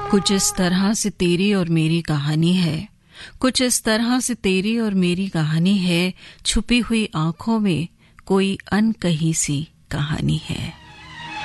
कुछ इस तरह से तेरी और मेरी कहानी है, कुछ इस तरह से तेरी और मेरी कहानी है, छुपी हुई आंखों में कोई अनकही सी कहानी है।